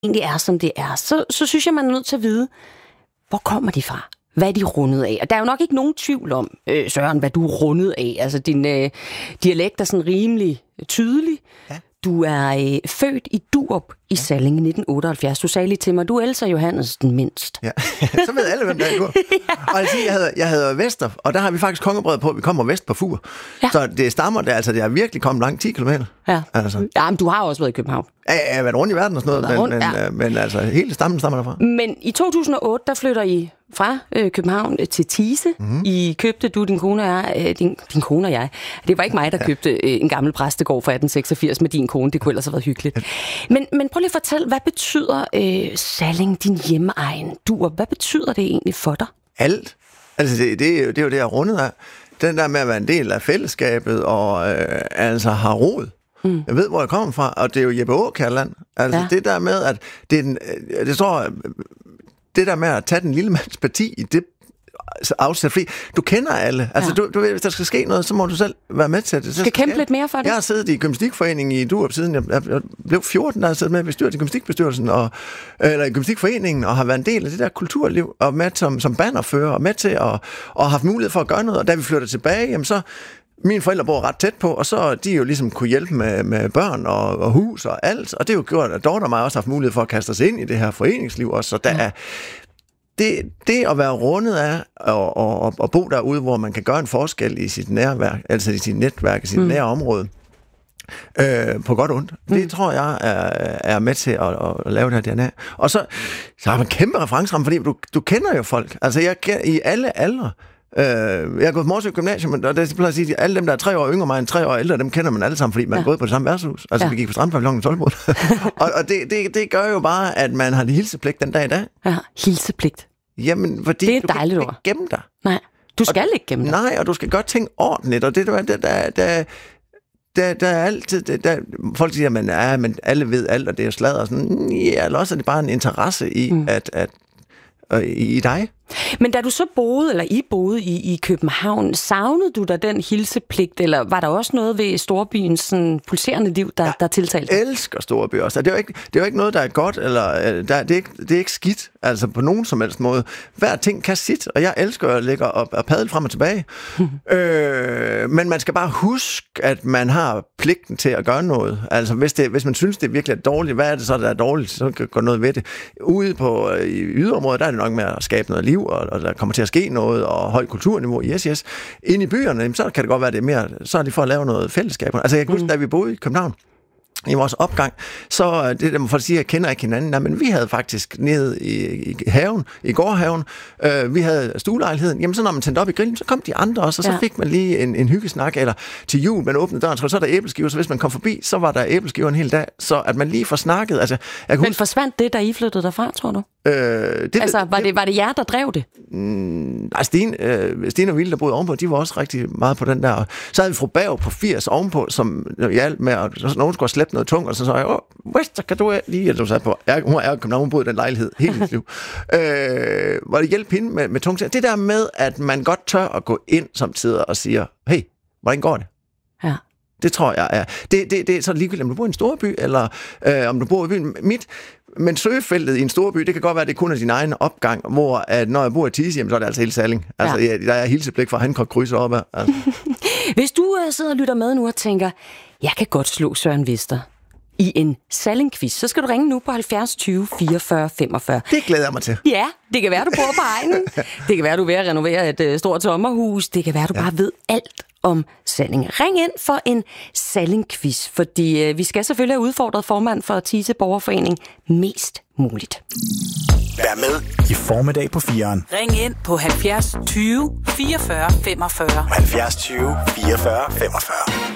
egentlig er, som det er, så synes jeg, man er nødt til at vide, hvor kommer de fra? Hvad er de rundet af? Og der er jo nok ikke nogen tvivl om, Søren, hvad du er rundet af. Altså, din dialekt er sådan rimelig tydelig. Ja. Du er født i Durup i Salling i 1978. Du sagde lige til mig, du er Elsa Johannesen mindst. Ja, så ved alle, hvem der er i Durup. Og jeg hedder Vester, og der har vi faktisk kongebrevet på, at vi kommer vest på Fur. Ja. Så det stammer der, altså det har virkelig kommet langt 10 kilometer. Ja. Altså. Ja, men du har også været i København. Ja, jeg har været rundt i verden og sådan noget, men altså hele stammen stammer derfra. Men i 2008, der flytter I fra København til Thise. Mm-hmm. I købte, du, din kone og jeg, din kone og jeg. Det var ikke mig, der købte en gammel præstegård fra 1886 med din kone. Det kunne ellers have været hyggeligt. Ja. Men prøv lige at fortælle, hvad betyder Salling, din hjemmeegen Durup? Hvad betyder det egentlig for dig? Alt. Altså det er jo det, jeg rundet af. Den der med at være en del af fællesskabet og altså har rod. Mm. Jeg ved, hvor jeg kommer fra, og det er jo Jeppe Aakjærland. Altså det der med, at det der med at tage den lille mands parti i det afsæt, fordi du kender alle. Altså du ved, hvis der skal ske noget, så må du selv være med til det. Du skal kæmpe lidt mere for det. Jeg har siddet i gymnastikforeningen i Durup siden jeg blev 14, der har siddet med i gymnastikbestyrelsen eller i gymnastikforeningen og har været en del af det der kulturliv og med som bannerfører og med til at have mulighed for at gøre noget. Og da vi flytter tilbage, jamen så mine forældre bor ret tæt på, og så de jo ligesom kunne hjælpe med børn og hus og alt, og det er jo gjort, at Dorte og mig også har haft mulighed for at kaste os ind i det her foreningsliv også, så der er det at være rundet af og bo derude, hvor man kan gøre en forskel i sit nærværk, altså i sit netværk, i sit nære område, på godt og ondt. Det tror jeg er med til at lave det her DNA. Og så har man kæmpe referenceramme, fordi du kender jo folk. Altså jeg i alle aldre. Jeg har gået på Morsø Gymnasium, og det er at sige, at alle dem, der er 3 år yngre mig end 3 år ældre, dem kender man alle sammen, fordi man er gået på det samme værtshus. Altså vi gik på Strandpavillonen i Tolbod. og det gør jo bare, at man har hilsepligt den dag i dag. Ja, hilsepligt. Jamen, fordi det er du kan ikke gemme dig. Nej, du skal ikke gemme dig. Nej, og du skal godt tænke ordentligt, og det der er altid, folk siger, men alle ved alt, og det er sladder, og sådan, ja, eller også er det bare en interesse i, at i dig. Men da du så boede i København, savnede du da den hilsepligt, eller var der også noget ved storbyens sådan, pulserende liv, der tiltalte? Jeg elsker storby også. Det er jo ikke noget, der er godt, eller det er ikke skidt, altså på nogen som helst måde. Hver ting kan sit, og jeg elsker at ligge og padle frem og tilbage. Men man skal bare huske, at man har pligten til at gøre noget. Altså hvis man synes, det er virkelig dårligt, hvad er det så, der er dårligt? Så kan gå noget ved det. Ude i yderområdet, der er det nok med at skabe noget liv, og der kommer til at ske noget, og højt kulturniveau, yes. Inde i byerne, så kan det godt være, det er mere, så er det for at lave noget fællesskab. Altså jeg kan huske, da vi boede i København, i vores opgang, så det der man får at sige, at jeg kender ikke hinanden. Nej, men vi havde faktisk nede i haven, i gårdhaven, vi havde stuelejligheden. Jamen så når man tændte op i grillen, så kom de andre også, og så fik man lige en hyggesnak, eller til jul, man åbnede døren, så er der æbleskiver, så hvis man kom forbi, så var der æbleskiver en hel dag, så at man lige får snakket. Altså, men forsvandt det, da I flyttede derfra, tror du? Var det jer, der drev det? Nej, Stine og Ville, der boede ovenpå, de var også rigtig meget på den der. Så havde vi fru Berg på 80 ovenpå, som hjalp med, og nogen skulle slæbe noget tungt, og så sagde jeg, Vester, kan du lige, at du sagde på, hun er København, hun boede i den lejlighed hele mit liv. Hvor det hjælpe hende med tungt. Det der med, at man godt tør at gå ind som tider og siger, hey, hvordan går det? Ja. Det tror jeg er. Det er så ligegyldigt, om du bor i en storby, eller om du bor i byen. Men søgefeltet i en storby, det kan godt være, at det kun er din egen opgang, hvor at når jeg bor i Thise, så er det altså hele Salling. Altså, der er hilsepligt for Hancock krydser op ad. Altså. Hvis du sidder og lytter med nu og tænker, jeg kan godt slå Søren Vester i en Salling-quiz, så skal du ringe nu på 70 20 44 45. Det glæder jeg mig til. Ja, det kan være, du bor på egnen. Det kan være, du er ved at renovere et stort sommerhus. Det kan være, du bare ved alt om Salling. Ring ind for en Salling-quiz, fordi vi skal selvfølgelig have udfordret formand for Thise Borgerforening mest muligt. Vær med i formiddag på 4'eren. Ring ind på 70 20 44 45. 70 20 44 45.